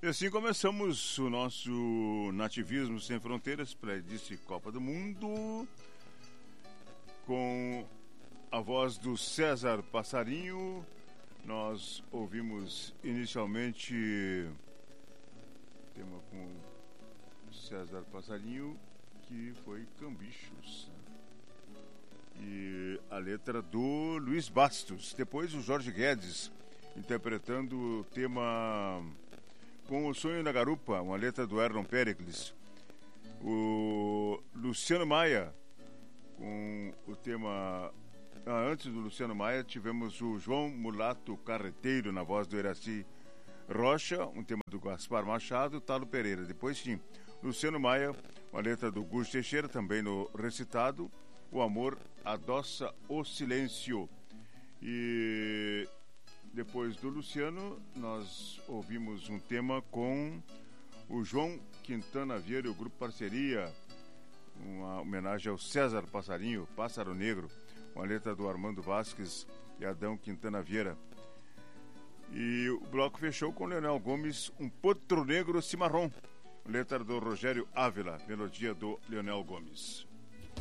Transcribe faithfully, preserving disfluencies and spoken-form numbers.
E assim começamos o nosso Nativismo Sem Fronteiras, pré-dice Copa do Mundo, com a voz do César Passarinho. Nós ouvimos inicialmente tema com César Passarinho, que foi Cambichos, e a letra do Luiz Bastos. Depois o Jorge Guedes interpretando o tema Com o Sonho da Garupa, uma letra do Erlon Pericles. O Luciano Maia com o tema... Ah, antes do Luciano Maia tivemos o João Mulato Carreteiro na voz do Iraci Rocha, um tema do Gaspar Machado, Talo Pereira. Depois sim, Luciano Maia, uma letra do Gusto Teixeira, também no recitado, O Amor Adoça o Silêncio. E depois do Luciano, nós ouvimos um tema com o João Quintana Vieira e o Grupo Parceria, uma homenagem ao César Passarinho, Pássaro Negro, uma letra do Armando Vasques e Adão Quintana Vieira. E o bloco fechou com Leonel Gomes, Um Potro Negro Cimarrão, letra do Rogério Ávila, melodia do Leonel Gomes.